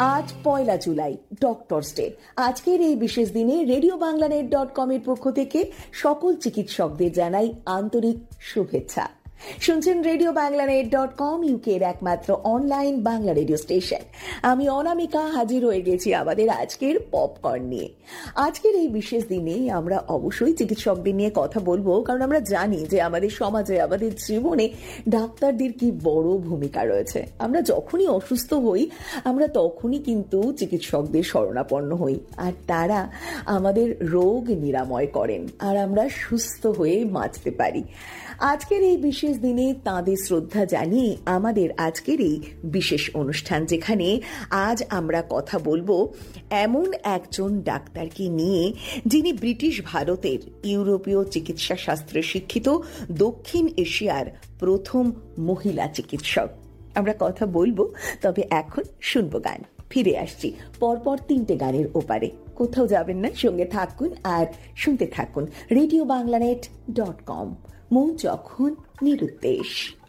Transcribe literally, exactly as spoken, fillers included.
আজ পয়লা July, doctors day. আজকের এই বিশেষ দিনে রেডিও বাংলানেট ডট কম এর পক্ষ থেকে সকল চিকিৎসকদের জানাই আন্তরিক শুভেচ্ছা। শুনছেন রেডিও বাংলানেট ডট কম, ইউকের একমাত্র অনলাইন বাংলা রেডিও স্টেশন। আমি অনামিকা হাজির হয়ে গেছি আমাদের আজকের পপকর্ন নিয়ে। আজকের এই বিশেষ দিনে আমরা অবশ্যই চিকিৎসকদের নিয়ে কথা বলবো, কারণ আমরা জানি যে আমাদের সমাজে, আমাদের জীবনে ডাক্তারদের কি বড় ভূমিকা রয়েছে। আমরা যখনই অসুস্থ হই আমরা তখনই কিন্তু চিকিৎসকদের শরণাপন্ন হই, আর তারা আমাদের রোগ নিরাময় করেন আর আমরা সুস্থ হয়ে বাঁচতে পারি। আজকের এই বিশেষ দিনে তাঁদের শ্রদ্ধা জানিয়ে আমাদের আজকের এই বিশেষ অনুষ্ঠান, যেখানে আজ আমরা কথা বলবো এমন একজন ডাক্তারকে নিয়ে যিনি ব্রিটিশ ভারতের ইউরোপীয় চিকিৎসা শাস্ত্রে শিক্ষিত দক্ষিণ এশিয়ার প্রথম মহিলা চিকিৎসক। আমরা কথা বলবো, তবে এখন শুনবো গান। ফিরে আসছি পরপর তিনটে গানের ওপারে। কোথাও যাবেন না, সঙ্গে থাকুন আর শুনতে থাকুন রেডিও বাংলানেট ডট কম। মন যখন নিরুদ্দেশ।